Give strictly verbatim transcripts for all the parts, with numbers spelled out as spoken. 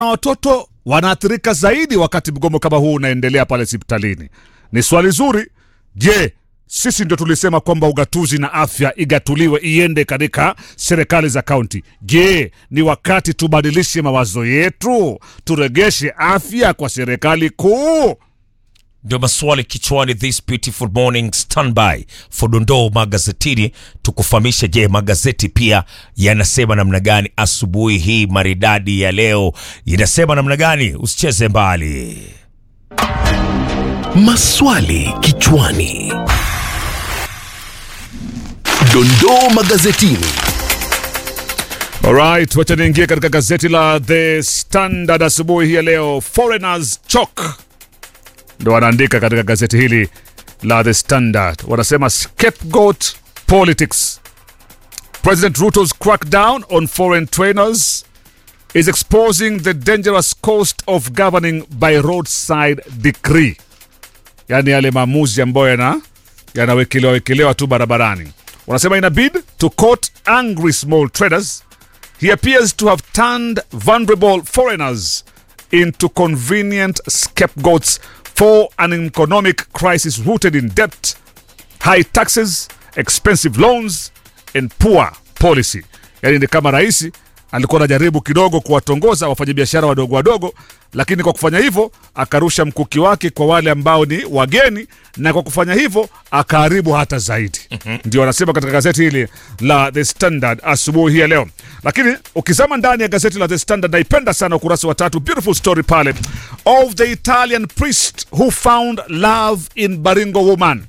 watoto wanaathirika zaidi wakati mgomo kama huu unaendelea pale hospitalini. Ni swali zuri. Je, sisi ndio tulisema kwamba ugatuzi na afya igatuliwe iende katika serikali za kaunti. Je, ni wakati tubadilishe mawazo yetu, turegeshe afya kwa serikali kuu? Ndio maswali kichwani this beautiful morning. Standby for dondoo magazetini tukufahamisha. Je, magazeti pia yanasema namna gani asubuhi hii maridadi ya leo? Inasema namna gani? Usicheze mbali. Maswali kichwani. Dondoo magazetini. Alright, wacha niingie katika gazeti la The Standard asubuhi hii ya leo. Foreigners choke, ndo wanaandika katika gazeti hili la The Standard. Wanasema scapegoat politics. President Ruto's crackdown on foreign trainers is exposing the dangerous cost of governing by roadside decree. Yani yale maamuzi ambayo yana yanawekelewa wekelewa tu barabarani. Wanasema in a bid to court angry small traders, he appears to have turned vulnerable foreigners into convenient scapegoats for an economic crisis rooted in debt, high taxes, expensive loans and poor policy. Yani ni kama raisi alikuwa anajaribu kidogo kuwatongoza wafanyabiashara wadogo wadogo, lakini kwa kufanya hivyo akarusha mkuki wake kwa wale ambao ni wageni, na kwa kufanya hivyo akaharibu hata zaidi. Mm-hmm. Ndio wanasema katika gazeti hili la The Standard asubuhi ya leo. Lakini ukizama ndani ya gazeti la The Standard, naipenda sana ukurasa wa tatu, beautiful story pale of the Italian priest who found love in Baringo woman.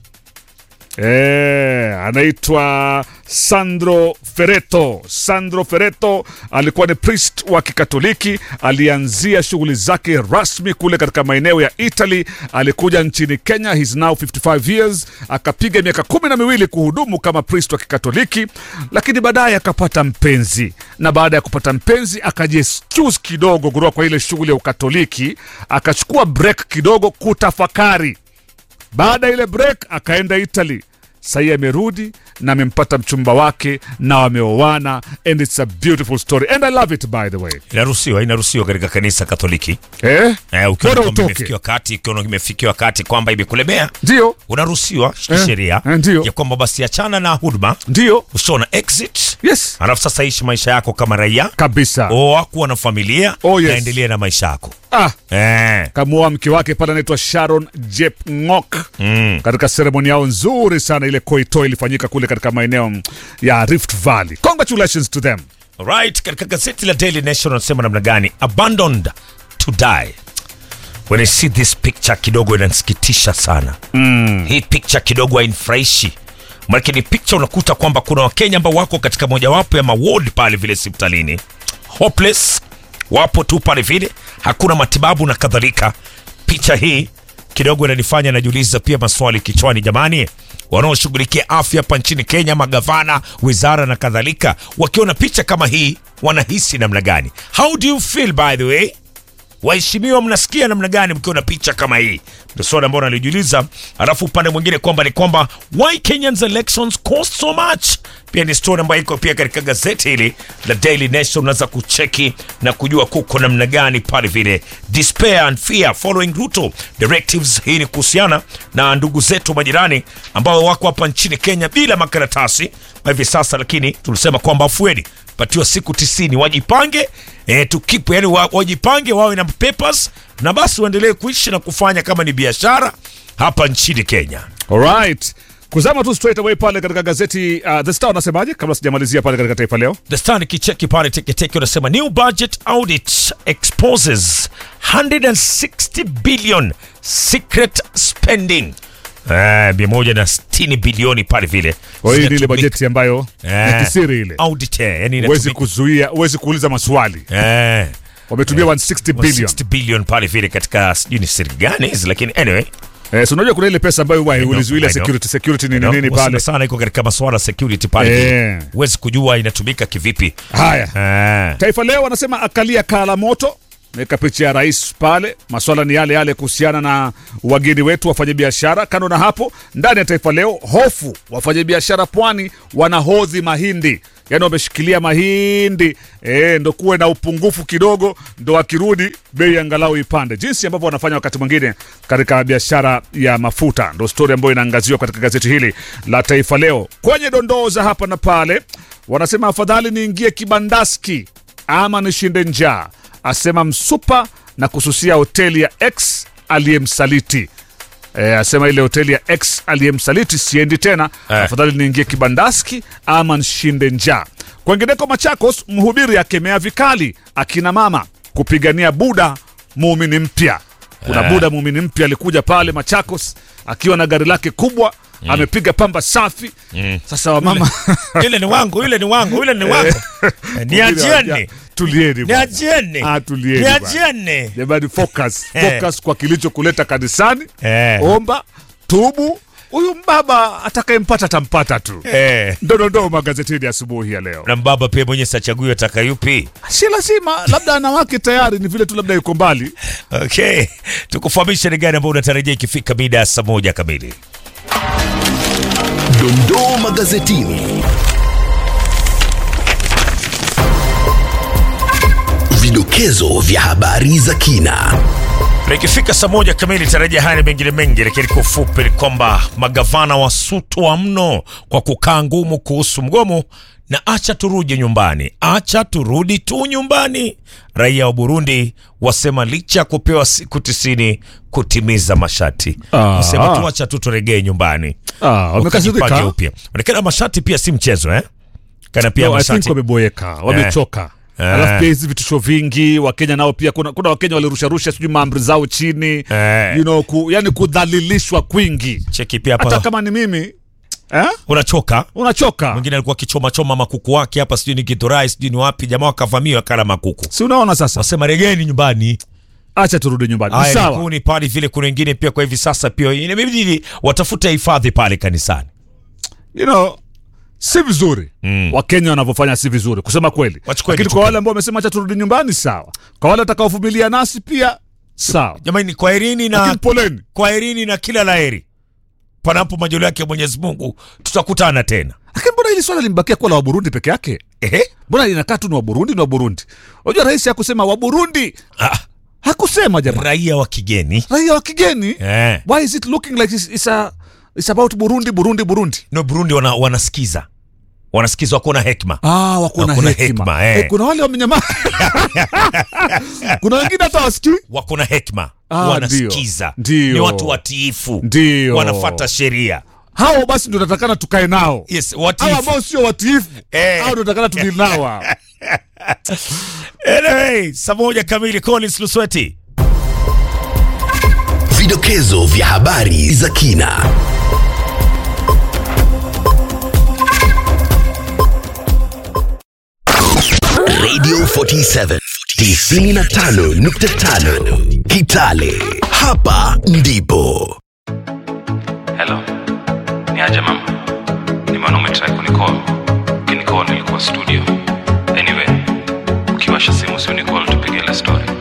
Eh, anaitwa Sandro Ferretto. Sandro Ferretto alikuwa ni priest wa Kikatoliki, alianzia shughuli zake rasmi kule katika maeneo ya Italy. Alikuja nchini Kenya, he's now fifty-five years, akapiga miaka kumi na miwili kuhudumu kama priest wa Kikatoliki, lakini baadaye akapata mpenzi, na baada ya kupata mpenzi akajiexcuse kidogo kutoka kwa ile shughuli ya Ukatoliki, akachukua break kidogo kutafakari. Baada ile break akaenda Italy. Sasa amerudi na amempata mchumba wake na wameoana, and it's a beautiful story and I love it by the way. Inaruhusiwa, inaruhusiwa katika kanisa Katoliki. Eh? Eh, ukiona imefikia wakati, ukiona imefikia wakati kwamba imekulemea, ndio unaruhusiwa eh, sheria eh, ya kwamba basi achana na huduma. Ndio. Ushona exit. Yes. Alafu sasa ishi maisha yako kama raia. Kabisa. Oa kuwa na familia, oh, yes, naendelea na maisha yako. Ah. Eh. Kamuoa mke wake pale anaitwa Sharon Jepng'ok. Mm. Katika seremoni yao nzuri sana ile koito ilifanyika kule katika maeneo ya Rift Valley. Congratulations to them. Alright, katika gazeti la Daily Nation wanasema namna gani? Abandoned to die. When I see this picture kidogo inanisikitisha sana. Mm. Hii picture kidogo hainifurahishi. Maana ni picture unakuta kwamba kuna Wakenya ambao wako katika mojawapo ya maward pale vile hospitalini. Hopeless, wapo tu pale vile, hakuna matibabu na kadhalika. Picha hii kidogo inanifanya najiuliza pia maswali kichwani. Jamani, wanaoshughulikia afya hapa nchini Kenya, magavana, wizara na kadhalika, wakiona picha kama hii wanahisi namna gani? How do you feel by the way? Waheshimiwa, mnasikia namna gani mkiona picha kama hii? Ndio swali ambalo nalijiuliza. Alafu upande mwingine kwamba ni kwamba why Kenyans elections cost so much, pia ni story ambayo iko pia katika gazeti hili la Daily Nation. Unaweza kucheki na kujua kuko namna gani pale vile. Despair and fear following Ruto directives. Hii ni kuhusiana na ndugu zetu majirani ambao wako hapa nchini Kenya bila makaratasi kwa hivi sasa, lakini tulisema kwamba afueni, patiwa siku tisini wajipange, eh, tukipo yani wajipange wawe na papers na basi waendelee kuishi na kufanya kama ni biashara hapa nchini Kenya. Alright. Kuzama tu straight away pale katika gazeti uh, The Star unasemaje kabla sijamalizia pale katika Taifa Leo? The Star kicheki pale teke teke unasema new budget audit exposes one hundred sixty billion secret spending. Eh, mia moja na sitini bilioni pale vile. Kwa hiyo ile bajeti ambayo eh, ni kisiri ile. Audit yani huwezi kuzuia, huwezi kuuliza maswali. Eh. Wametumia one hundred sixty billion. one hundred sixty billion pale vile katika sijui ni siri gani hizi, lakini anyway. Eh, so unajua kuna ile pesa ambayo wewe ulizuia security security ni nini pale. Sana iko katika masuala security pale. Eh. Huwezi kujua inatumika kivipi. Haya. Eh. Taifa Leo wanasema akalia kala moto. Meka picha ya rais pale. Maswala ni yale yale kuhusiana na wageni wetu wafanyabiashara. Kando na hapo, ndani ya Taifa Leo, hofu wafanyabiashara pwani wanahodhi mahindi. Yaani wameshikilia mahindi, eh, ndo kuwe na upungufu kidogo, ndo wakirudi bei angalau ipande. Jinsi ambavyo wanafanya wakati mwingine katika biashara ya mafuta, ndo story ambayo inaangaziwa katika gazeti hili la Taifa Leo. Kwenye dondoo za hapa na pale, wanasema afadhali niingie kibandaski ama nishinde njaa, asema Msupa na kususia hoteli ya X aliyemsaliti. E, asema ile hoteli ya X aliyemsaliti siendi tena, eh. Afadhali niingie kibandaski ama nishinde njaa. Kwengineko Machakos, mhubiri akemea vikali akina mama kupigania Buda muumini mpya. Kuna eh. Buda muumini mpya alikuja pale Machakos akiwa na gari lake kubwa. Mm. Amepiga pamba safi. Mm. Sasa wamama ile ni wangu, ile ni wangu, ile ni wangu. Niajieni. Tulieni. Niajieni. Ah, tulieni. Niajieni. Jamani, focus. Focus kwa kilicho kuleta kanisani. Eh. Omba, tubu. Huyu mbaba atakayempata tampata tu. Eh. Ndo ndo magazetini asubuhi ya leo. Na mbaba pia mwenye sachagui atakayupi. Si lazima, labda ana wake tayari, ni vile tu labda yuko mbali. Okay. Tukufahamisha ni gani ambao unatarajia ikifika mida ya saa moja kamili. Dondoo magazetini. Vidokezo vya habari za kina. Ikifika saa moja kamili tarajia haya mengine mengi, lakini kwa ufupi ni kwamba magavana wasutwa mno kwa kukaa ngumu kuhusu mgomo na acha turudi nyumbani. Acha turudi tu nyumbani. Raia wa Burundi wasema licha kupewa siku tisini kutimiza mashati. Wasema tu acha tu turejee nyumbani. Ah, wamekasirika upya. Onekana mashati pia si mchezo eh? Kana pia no, mashati. I think wameboeka, wamechoka. Eh. Alafu pia hizi vitisho vingi, Wakenya nao pia kuna, kuna Wakenya walirusha rusha sijui maamri zao chini. Eh. You know, ku, yani kudhalilishwa kwingi. Cheki pia hapa. Hata kama ni mimi eh? Unachoka. Unachoka. Mwingine alikuwa kichoma choma makuku wake hapa sijui ni Githurai sijui ni wapi, jamaa wakavamiwa kala makuku. Si unaona sasa? Wasema regeni nyumbani. Acha turudi nyumbani. Ni sawa. Kuni pale vile kuna wengine pia kwa hivi sasa pia inabidi watafuta hifadhi pale kanisani. You know, si vizuri. Mm. Wakenya wanavyofanya si vizuri kusema kweli. Lakini kwa wale ambao wamesema acha turudi nyumbani sawa. Kwa wale watakaovumilia nasi pia sawa. Jamani, kwaherini na poleni. Kwaherini na kila laheri. Panapo majaliwa yake Mwenyezi Mungu tutakutana tena. Lakini mbona hili swala limbakia kwa la wa Burundi peke yake? Ehe. Mbona inakaa tu ni wa Burundi ni wa Burundi? Unajua rais hakusema wa Burundi. Ah. Hakusema jamaa. Raia wa kigeni. Raia wa kigeni? Eh. Why is it looking like it's, it's a it's about Burundi Burundi Burundi? No, Burundi wana, wanasikiza. Wanasikiza wako na hekima. Ah, wako na hekima. hekima eh. Eh, kuna wale wamenyamaza. Kuna wengine hata wasikii. Wako na hekima. Ah, wanasikiza. Ndiyo. Ni watu watiifu. Ndiyo. Wanafuata sheria. Hao basi ndio natakana tukae nao. Yes, watiifu. Hao ambao sio watiifu. Eh. Hao ndio natakana tudili nao. Anyway, saa moja kamili Collins Lusweti. Vidokezo vya habari za kina. Radio arobaini na saba tisini na tano nukta tano Kitale. Hapa ndipo. Hello. Ni aje mama? Ni maana umetry kunicall. Ukinicall nilikuwa studio. Anyway, ukiwasha simu usinicall tupige ile story.